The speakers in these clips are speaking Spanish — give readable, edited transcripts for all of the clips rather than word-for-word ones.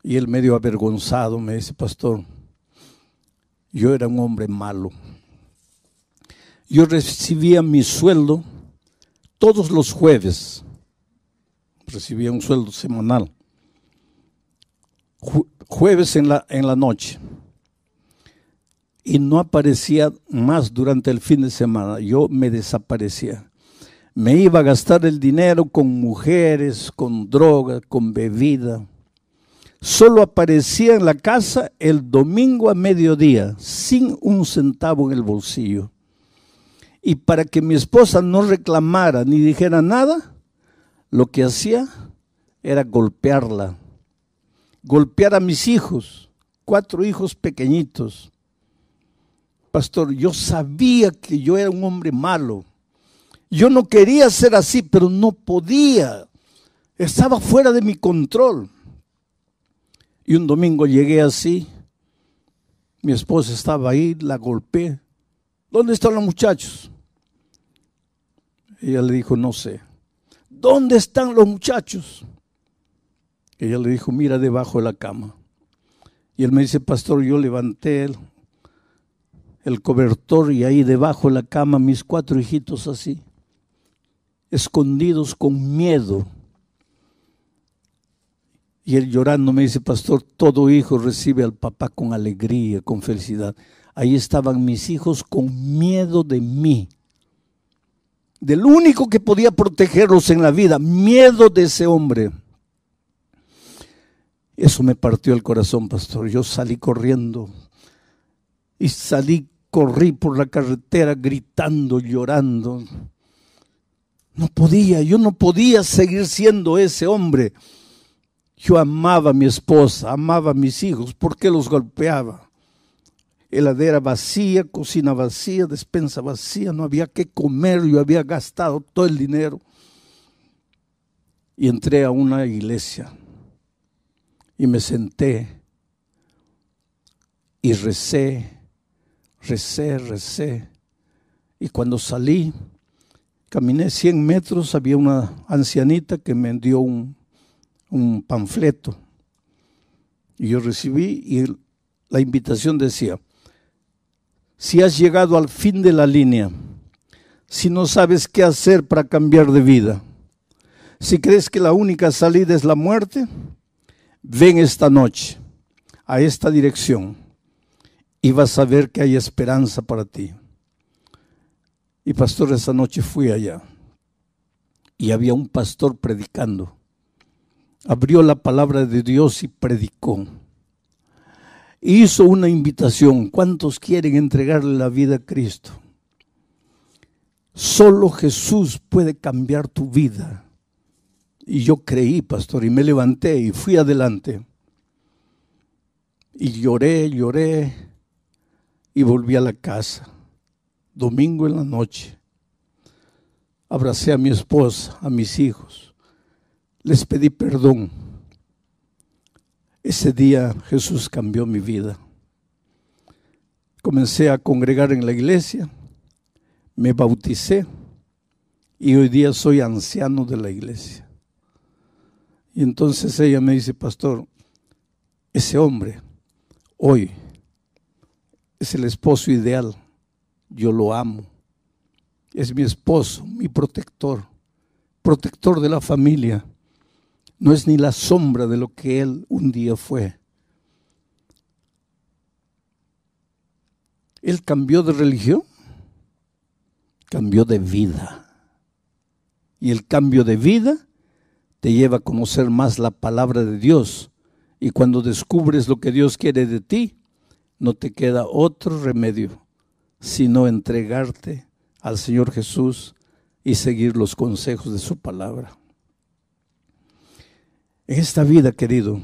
Y él medio avergonzado me dice, pastor, yo era un hombre malo. Yo recibía mi sueldo todos los jueves. Recibía un sueldo semanal. Jueves en la noche. Y no aparecía más durante el fin de semana. Yo me desaparecía. Me iba a gastar el dinero con mujeres, con droga, con bebida. Solo aparecía en la casa el domingo a mediodía, sin un centavo en el bolsillo. Y para que mi esposa no reclamara ni dijera nada, lo que hacía era golpearla. Golpear a mis hijos, 4 hijos pequeñitos. Pastor, yo sabía que yo era un hombre malo. Yo no quería ser así, pero no podía. Estaba fuera de mi control. Y un domingo llegué así. Mi esposa estaba ahí, la golpeé. ¿Dónde están los muchachos? Ella le dijo, no sé. ¿Dónde están los muchachos? Ella le dijo, mira debajo de la cama. Y él me dice, pastor, yo levanté el cobertor y ahí debajo de la cama mis 4 hijitos así, escondidos con miedo. Y él llorando me dice, pastor, todo hijo recibe al papá con alegría, con felicidad. Ahí estaban mis hijos con miedo de mí. Del único que podía protegerlos en la vida, miedo de ese hombre. Eso me partió el corazón, pastor. Yo salí corriendo y corrí por la carretera gritando, llorando. Yo no podía seguir siendo ese hombre. Yo amaba a mi esposa, amaba a mis hijos. ¿Por qué los golpeaba? Heladera vacía, cocina vacía, despensa vacía, no había qué comer, yo había gastado todo el dinero. Y entré a una iglesia y me senté y recé. Y cuando salí, caminé 100 metros, había una ancianita que me dio un panfleto. Y yo recibí y la invitación decía, si has llegado al fin de la línea, si no sabes qué hacer para cambiar de vida, si crees que la única salida es la muerte, ven esta noche a esta dirección y vas a ver que hay esperanza para ti. Y pastor, esa noche fui allá y había un pastor predicando. Abrió la palabra de Dios y predicó. Hizo una invitación. ¿Cuántos quieren entregarle la vida a Cristo? Solo Jesús puede cambiar tu vida. Y yo creí, pastor, y me levanté y fui adelante. Y lloré y volví a la casa. Domingo en la noche. Abracé a mi esposa, a mis hijos. Les pedí perdón. Ese día Jesús cambió mi vida. Comencé a congregar en la iglesia, me bauticé y hoy día soy anciano de la iglesia. Y entonces ella me dice, pastor, ese hombre hoy es el esposo ideal, yo lo amo, es mi esposo, mi protector de la familia. No es ni la sombra de lo que él un día fue. Él cambió de religión, cambió de vida. Y el cambio de vida te lleva a conocer más la palabra de Dios. Y cuando descubres lo que Dios quiere de ti, no te queda otro remedio sino entregarte al Señor Jesús y seguir los consejos de su palabra. En esta vida, querido,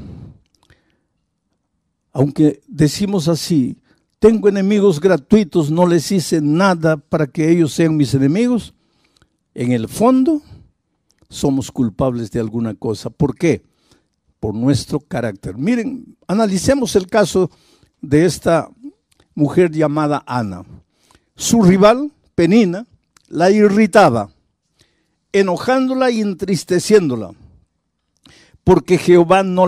aunque decimos así, tengo enemigos gratuitos, no les hice nada para que ellos sean mis enemigos, en el fondo somos culpables de alguna cosa. ¿Por qué? Por nuestro carácter. Miren, analicemos el caso de esta mujer llamada Ana. Su rival, Penina, la irritaba, enojándola y entristeciéndola, porque Jehová no